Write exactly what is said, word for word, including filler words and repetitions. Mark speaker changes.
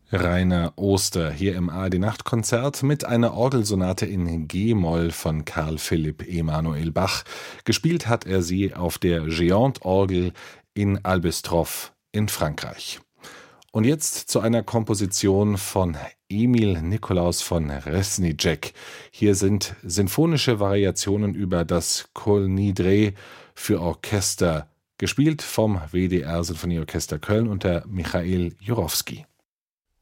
Speaker 1: Rainer Oster hier im A R D-Nachtkonzert mit einer Orgelsonate in G-Moll von Karl Philipp Emanuel Bach. Gespielt hat er sie auf der Géant-Orgel in Albestroff in Frankreich. Und jetzt zu einer Komposition von Emil Nikolaus von Resnicek. Hier sind sinfonische Variationen über das Kol Nidre für Orchester, gespielt vom W D R Sinfonieorchester Köln unter Michail Jurowski.